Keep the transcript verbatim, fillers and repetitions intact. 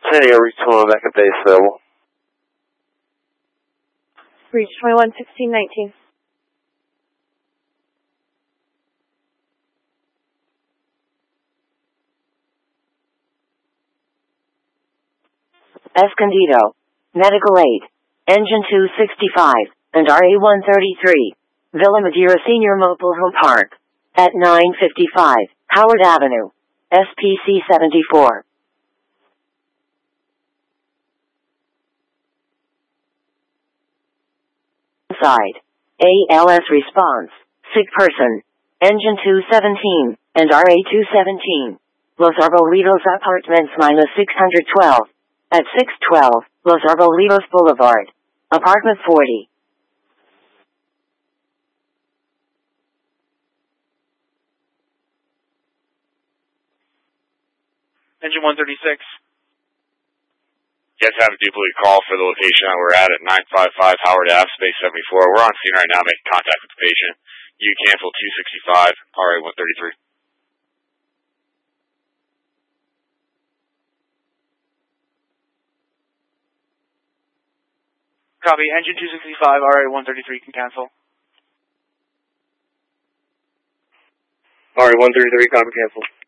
ten eight, reach twenty-one back at base level. Reach twenty-one, sixteen, nineteen. Escondido, Medical Aid, Engine two sixty-five, and R A one thirty-three, Villa Madeira Senior Mobile Home Park, at nine fifty-five, Howard Avenue, S P C seventy-four. Side, A L S response, sick person, Engine two seventeen, and R A two seventeen, Los Arbolitos Apartments minus six twelve. At six twelve, Los Arbolitos Boulevard, Apartment forty. Engine one thirty-six. You guys have a duplicate call for the location that we're at at nine five five Howard Ave, space seventy-four. We're on scene right now making contact with the patient. You cancel two sixty-five, R A one thirty-three. Copy. Engine two sixty-five, R A one thirty-three can cancel. R A one thirty-three, copy, cancel.